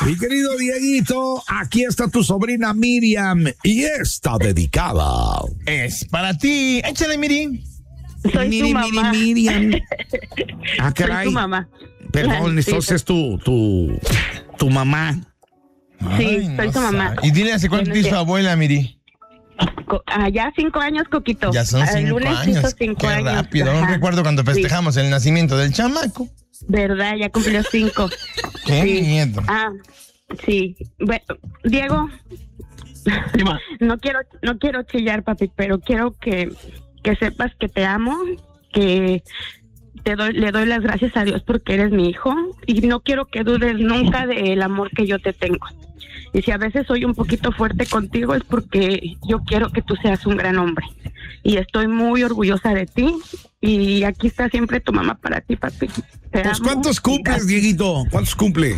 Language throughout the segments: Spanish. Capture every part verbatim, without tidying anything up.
Mi querido Dieguito, aquí está tu sobrina Miriam y está dedicada. Es para ti. Échale, Miri. Soy Miri, tu mamá. Miri, Miriam. Ah, caray. Soy tu mamá. Perdón, Sí, entonces tu, tu, tu mamá. Sí, Ay, soy no tu mamá. sabe. Y dile hace cuánto Buenos te hizo días. abuela, Miri. Co- ah, ya cinco años, Coquito. Ya son El cinco lunes años. hizo cinco Qué años. rápido. No Ajá. recuerdo cuando Sí. festejamos el nacimiento del chamaco. ¿Verdad? Ya cumplió cinco. Qué Sí. miedo. Ah, sí. Bueno, Diego, no quiero, no quiero chillar, papi, pero quiero que, que sepas que te amo, que te doy, le doy las gracias a Dios porque eres mi hijo y no quiero que dudes nunca del amor que yo te tengo. Y si a veces soy un poquito fuerte contigo es porque yo quiero que tú seas un gran hombre. Y estoy muy orgullosa de ti y aquí está siempre tu mamá para ti, papi. Te Pues, amo. ¿cuántos cumples, Dieguito? ¿Cuántos cumple?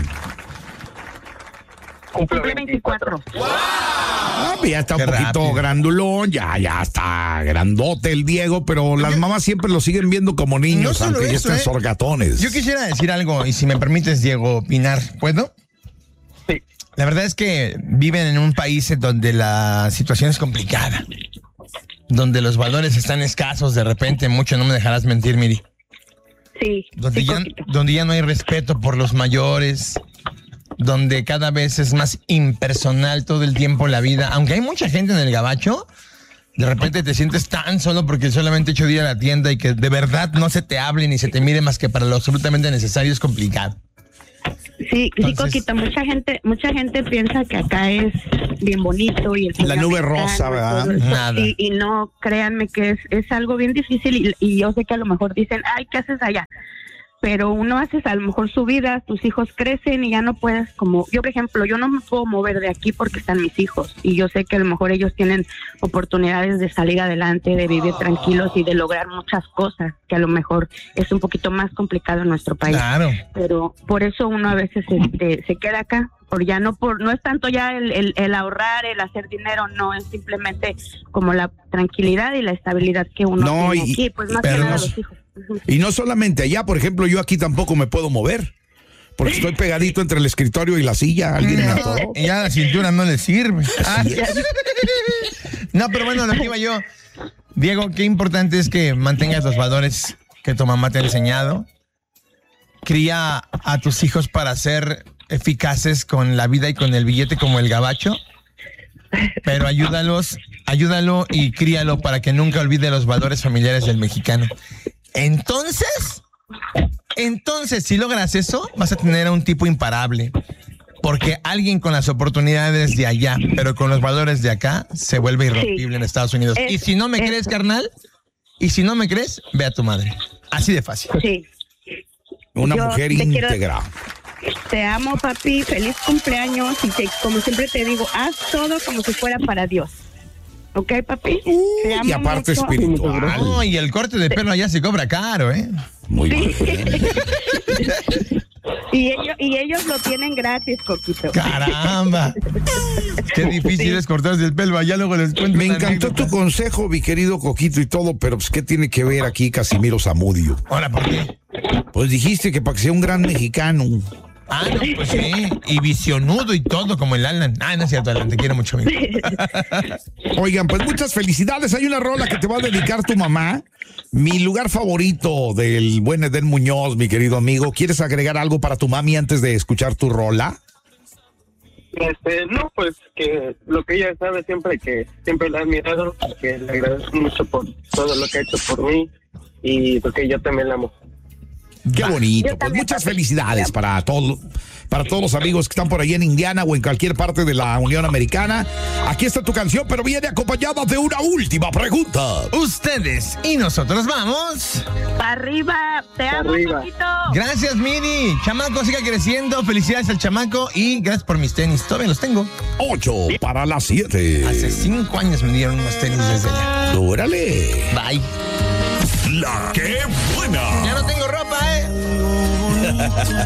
Cumple veinticuatro. Ah, pues ya está un Qué poquito rápido. grandulón, ya, ya está grandote el Diego, pero las mamás siempre lo siguen viendo como niños, No solo aunque ya eso, estén ¿eh? sorgatones. Yo quisiera decir algo, y si me permites, Diego, opinar, ¿puedo? Sí. La verdad es que viven en un país en donde la situación es complicada, donde los valores están escasos de repente, mucho, no me dejarás mentir, Miri. Sí, Donde, sí, ya, Coquito. donde ya no hay respeto por los mayores, donde cada vez es más impersonal todo el tiempo la vida. Aunque hay mucha gente en el gabacho, de repente te sientes tan solo porque solamente hecho de ir a la tienda y que de verdad no se te hable ni se te mire más que para lo absolutamente necesario es complicado. Sí, sí, Entonces- Coquito, mucha gente, mucha gente piensa que acá es bien bonito y el La sueño nube americano, rosa, ¿verdad? todo eso. Nada. Sí, y no, créanme que es, es algo bien difícil y, y yo sé que a lo mejor dicen, ay, ¿qué haces allá? Pero uno hace a lo mejor su vida, tus hijos crecen y ya no puedes como, yo por ejemplo, yo no me puedo mover de aquí porque están mis hijos y yo sé que a lo mejor ellos tienen oportunidades de salir adelante, de vivir tranquilos y de lograr muchas cosas que a lo mejor es un poquito más complicado en nuestro país. Claro. Pero por eso uno a veces este, se queda acá, por ya no por no es tanto ya el, el, el ahorrar, el hacer dinero, no, es simplemente como la tranquilidad y la estabilidad que uno No, tiene y- aquí, pues más que pero nada no- los hijos. Ujú. Y no solamente allá, por ejemplo, yo aquí tampoco me puedo mover, porque estoy pegadito entre el escritorio y la silla, alguien me atoró. Y ya la cintura no le sirve. Ah. Así es. No, pero bueno, lo que iba yo. Diego, qué importante es que mantengas los valores que tu mamá te ha enseñado. Cría a tus hijos para ser eficaces con la vida y con el billete como el gabacho. Pero ayúdalos, ayúdalo y críalo para que nunca olvide los valores familiares del mexicano. Entonces, entonces, si logras eso, vas a tener a un tipo imparable. Porque alguien con las oportunidades de allá, pero con los valores de acá, se vuelve irrompible Sí. en Estados Unidos. Es- y si no me eso. crees, carnal, y si no me crees, ve a tu madre. Así de fácil. Sí. Una Yo mujer te quiero- íntegra. Te amo, papi, feliz cumpleaños y te, como siempre te digo, haz todo como si fuera para Dios. ¿Ok, papi? Te amo Y aparte mucho. espiritual. No, y el corte de pelo allá se cobra caro, ¿eh? Muy bien. Y ellos, y ellos lo tienen gratis, Coquito. Caramba. Qué difícil es cortarse el pelo allá, luego les cuento. Me una encantó tu anécdota. consejo, mi querido Coquito y todo, pero pues, ¿qué tiene que ver aquí Casimiro Zamudio? Ahora, ¿por qué? Pues dijiste que para que sea un gran mexicano. Ah, no, pues sí. Y visionudo y todo, como el Alan. Ah, no es cierto, Alan, te quiero mucho, amigo. Oigan, pues muchas felicidades. Hay una rola que te va a dedicar tu mamá. Mi lugar favorito del buen Edén Muñoz, mi querido amigo. ¿Quieres agregar algo para tu mami antes de escuchar tu rola? Este, no, pues que lo que ella sabe siempre, que siempre la he admirado, que le agradezco mucho por todo lo que ha hecho por mí y porque yo también la amo. Qué Yo bonito. Pues también, muchas papi. felicidades para todos, para todos los amigos que están por ahí en Indiana o en cualquier parte de la Unión Americana. Aquí está tu canción, pero viene acompañada de una última pregunta. Ustedes y nosotros vamos. Para arriba, te amo, Arriba. Coquito. Gracias, Miri. Chamaco, siga creciendo. Felicidades al chamaco y gracias por mis tenis. Todavía los tengo. Ocho para las siete. Hace cinco años me dieron unos tenis desde allá. Órale. Bye. La que buena. Ya no tengo ropa, ¿eh?